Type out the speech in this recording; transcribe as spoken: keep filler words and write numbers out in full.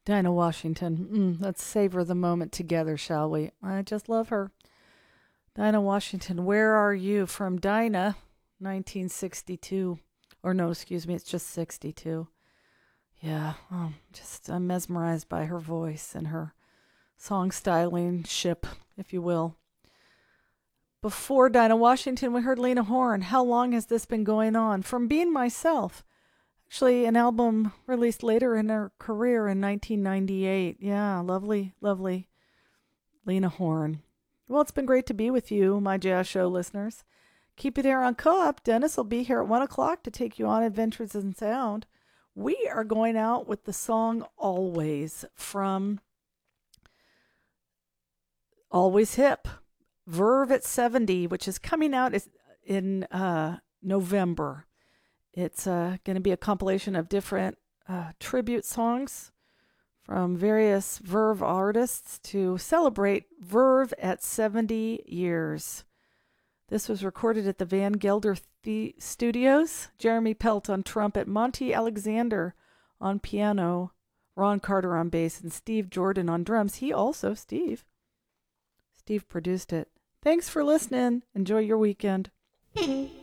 Dinah Washington. Mm, let's savor the moment together, shall we? I just love her. Dinah Washington, Where Are You? From Dinah, nineteen sixty-two. Or no, excuse me, it's just sixty-two. Yeah, oh, just I'm mesmerized by her voice and her song styling ship, if you will. Before Dinah Washington, we heard Lena Horne. How long has this been going on? From Being Myself. Actually, an album released later in her career in nineteen ninety-eight. Yeah, lovely, lovely Lena Horne. Well, it's been great to be with you, my Jazz Show listeners. Keep it here on Co-op. Dennis will be here at one o'clock to take you on adventures in sound. We are going out with the song Always from Always Hip, Verve at seventy, which is coming out in uh, November. It's uh, going to be a compilation of different uh, tribute songs from various Verve artists to celebrate Verve at seventy years. This was recorded at the Van Gelder the- Studios. Jeremy Pelt on trumpet, Monty Alexander on piano, Ron Carter on bass, and Steve Jordan on drums. He also, Steve, Steve produced it. Thanks for listening. Enjoy your weekend.